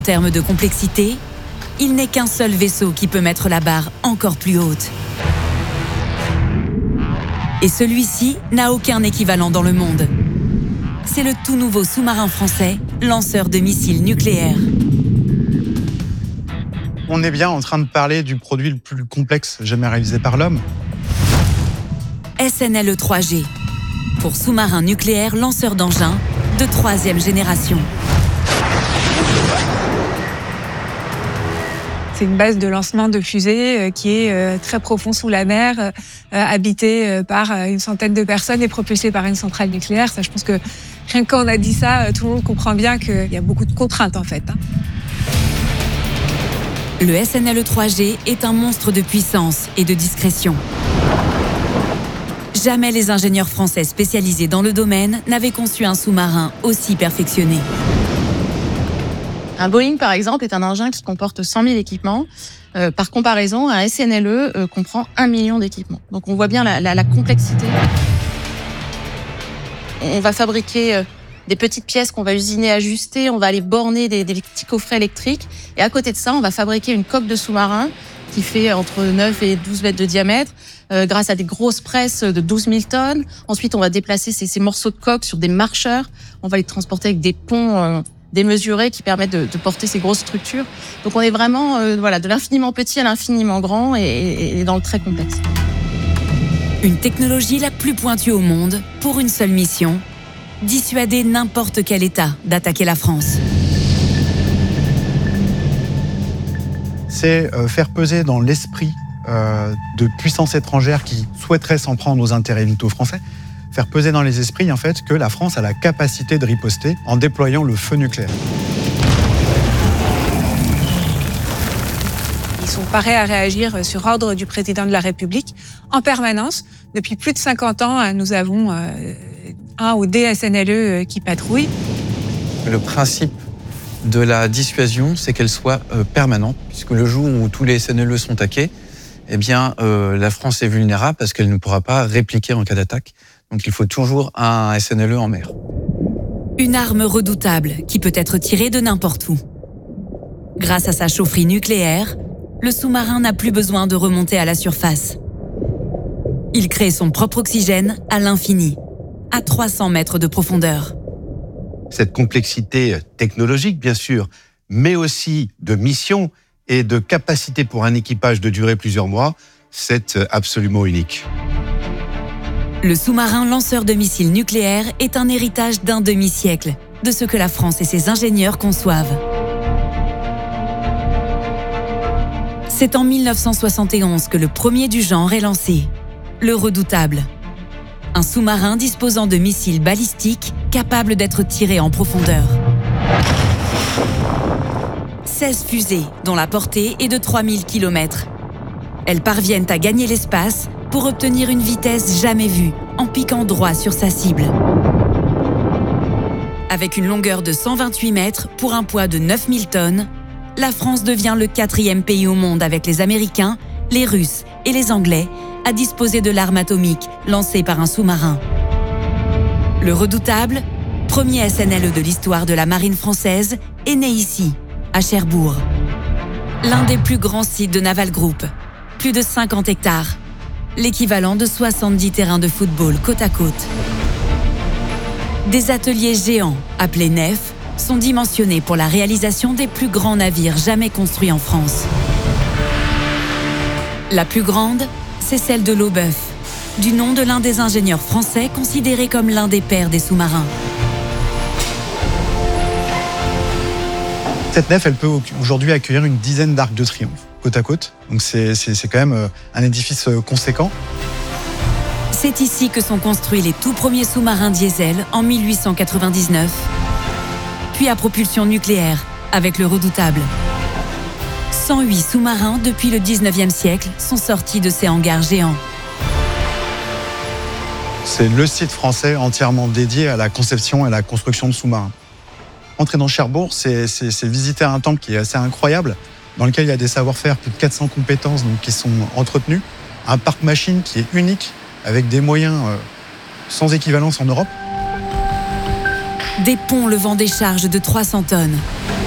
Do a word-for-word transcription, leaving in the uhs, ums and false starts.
En termes de complexité, il n'est qu'un seul vaisseau qui peut mettre la barre encore plus haute. Et celui-ci n'a aucun équivalent dans le monde. C'est le tout nouveau sous-marin français, lanceur de missiles nucléaires. On est bien en train de parler du produit le plus complexe jamais réalisé par l'homme. S N L E trois G, pour sous-marin nucléaire lanceur d'engins de troisième génération. C'est une base de lancement de fusées qui est très profond sous la mer, habitée par une centaine de personnes et propulsée par une centrale nucléaire. Ça, je pense que rien que quand on a dit ça, tout le monde comprend bien qu'il y a beaucoup de contraintes en fait. Le S N L E trois G est un monstre de puissance et de discrétion. Jamais les ingénieurs français spécialisés dans le domaine n'avaient conçu un sous-marin aussi perfectionné. Un Boeing, par exemple, est un engin qui comporte cent mille équipements. Euh, par comparaison, un S N L E euh, comprend un million d'équipements. Donc on voit bien la, la, la complexité. On va fabriquer euh, des petites pièces qu'on va usiner, ajuster, on va aller borner des, des petits coffrets électriques. Et à côté de ça, on va fabriquer une coque de sous-marin qui fait entre neuf et douze mètres de diamètre, euh, grâce à des grosses presses de douze mille tonnes. Ensuite, on va déplacer ces, ces morceaux de coque sur des marcheurs. On va les transporter avec des ponts euh, démesurés qui permettent de, de porter ces grosses structures. Donc on est vraiment euh, voilà, de l'infiniment petit à l'infiniment grand et, et, et dans le très complexe. Une technologie la plus pointue au monde pour une seule mission, dissuader n'importe quel État d'attaquer la France. C'est euh, faire peser dans l'esprit euh, de puissances étrangères qui souhaiteraient s'en prendre aux intérêts vitaux français, faire peser dans les esprits en fait que la France a la capacité de riposter en déployant le feu nucléaire. Ils sont prêts à réagir sur ordre du président de la République en permanence. Depuis plus de cinquante ans, nous avons euh, un ou des S N L E qui patrouillent. Le principe de la dissuasion, c'est qu'elle soit euh, permanente, puisque le jour où tous les S N L E sont attaqués, eh bien, euh, la France est vulnérable parce qu'elle ne pourra pas répliquer en cas d'attaque. Donc il faut toujours un S N L E en mer. Une arme redoutable qui peut être tirée de n'importe où. Grâce à sa chaufferie nucléaire, le sous-marin n'a plus besoin de remonter à la surface. Il crée son propre oxygène à l'infini, à trois cents mètres de profondeur. Cette complexité technologique, bien sûr, mais aussi de mission et de capacité pour un équipage de durer plusieurs mois, c'est absolument unique. Le sous-marin lanceur de missiles nucléaires est un héritage d'un demi-siècle de ce que la France et ses ingénieurs conçoivent. C'est en mille neuf cent soixante et onze que le premier du genre est lancé, le Redoutable. Un sous-marin disposant de missiles balistiques capables d'être tirés en profondeur. seize fusées, dont la portée est de trois mille kilomètres. Elles parviennent à gagner l'espace pour obtenir une vitesse jamais vue, en piquant droit sur sa cible. Avec une longueur de cent vingt-huit mètres pour un poids de neuf mille tonnes, la France devient le quatrième pays au monde avec les Américains, les Russes et les Anglais à disposer de l'arme atomique lancée par un sous-marin. Le Redoutable, premier S N L E de l'histoire de la marine française, est né ici, à Cherbourg. L'un des plus grands sites de Naval Group, plus de cinquante hectares, l'équivalent de soixante-dix terrains de football côte à côte. Des ateliers géants, appelés nefs, sont dimensionnés pour la réalisation des plus grands navires jamais construits en France. La plus grande, c'est celle de l'Aubeuf, du nom de l'un des ingénieurs français considéré comme l'un des pères des sous-marins. Cette nef, elle peut aujourd'hui accueillir une dizaine d'arcs de triomphe, côte à côte. Donc c'est, c'est, c'est quand même un édifice conséquent. C'est ici que sont construits les tout premiers sous-marins diesel en mille huit cent quatre-vingt-dix-neuf, puis à propulsion nucléaire avec le Redoutable. cent huit sous-marins depuis le dix-neuvième siècle sont sortis de ces hangars géants. C'est le site français entièrement dédié à la conception et à la construction de sous-marins. Entrer dans Cherbourg, c'est, c'est, c'est visiter un temple qui est assez incroyable, dans lequel il y a des savoir-faire, plus de quatre cents compétences donc, qui sont entretenues, un parc machine qui est unique, avec des moyens euh, sans équivalence en Europe. Des ponts levant des charges de trois cents tonnes.